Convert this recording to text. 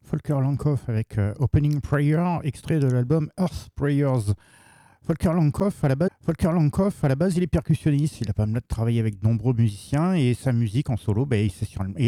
Volker Lankhoff avec Opening Prayer, extrait de l'album Earth Prayers. Volker Lankhoff, à la base, il est percussionniste. Il a pas mal travaillé avec de nombreux musiciens et sa musique en solo, il